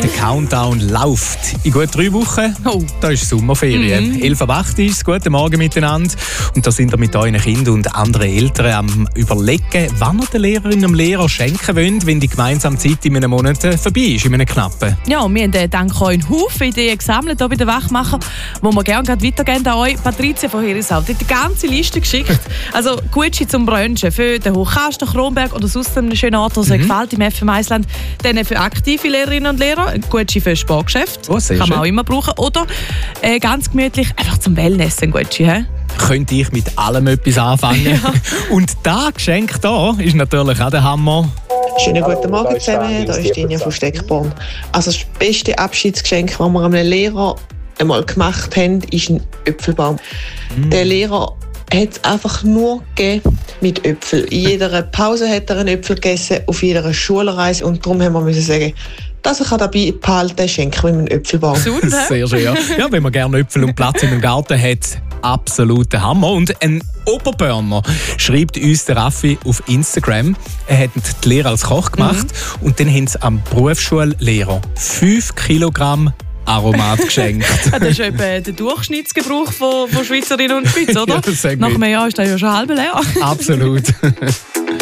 Der Countdown läuft. In gut 3 Wochen, da ist Sommerferien. 11:08 ist es. Guten Morgen miteinander. Und da sind wir mit euren Kindern und anderen Eltern am Überlegen, wann ihr den Lehrerinnen und Lehrern schenken wollt, wenn die gemeinsame Zeit in einem Monat vorbei ist, in einem knappen. Ja, wir haben dank euch einen Haufen Ideen gesammelt hier bei den Wachmacher, wo wir gerne weitergeben an euch. Patricia von Herisau hat die ganze Liste geschickt. Also Gucci zum Brunchen für den Hochkasten, Kronberg oder sonst einen schönen Ort, der euch gefällt im FM Island. Dann für aktive Lehrerinnen und Lehrer, Gucci für Sportgeschäft. Kann man auch immer brauchen. Oder ganz gemütlich einfach zum Wellness ein Gucci. Könnte ich mit allem etwas anfangen. Ja. Und das Geschenk hier ist natürlich auch der Hammer. Schönen guten Morgen zusammen, hier ist Dinja von Steckborn. Also das beste Abschiedsgeschenk, das wir einem Lehrer einmal gemacht haben, ist ein Äpfelbaum. Der Lehrer hat es einfach nur gegeben mit Äpfeln. In jeder Pause hat er einen Äpfel gegessen, auf jeder Schulreise. Und darum haben wir sagen, dass ich dabei behalten schenke mit einem Äpfelbaum. Sehr schön. Ja, wenn man gerne Äpfel und Platz in dem Garten hat, absoluter Hammer. Und ein Oberburner schreibt uns der Raffi auf Instagram. Er hat die Lehre als Koch gemacht und dann haben sie am Berufsschullehrer 5 Kilogramm Aromat geschenkt. Das ist etwa der Durchschnittsgebrauch von Schweizerinnen und Schweiz, oder? Ja, nach einem Jahr ist das ja schon halb leer. Absolut.